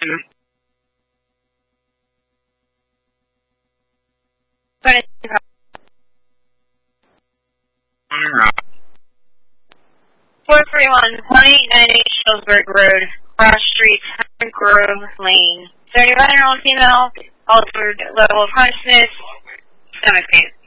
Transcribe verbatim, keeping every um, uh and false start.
four forty-one, one eighty-nine Shellsburg Road, Cross Street, Pine Grove Lane. thirty-one-year-old female, altered level of consciousness, stomach pain.